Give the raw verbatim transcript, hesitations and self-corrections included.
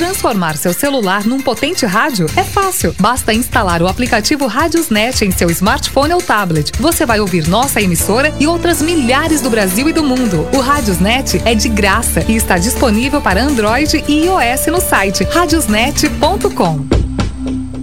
Transformar seu celular num potente rádio é fácil. Basta instalar o aplicativo Rádiosnet em seu smartphone ou tablet. Você vai ouvir nossa emissora e outras milhares do Brasil e do mundo. O Rádiosnet é de graça e está disponível para Android e iOS no site radiosnet ponto com.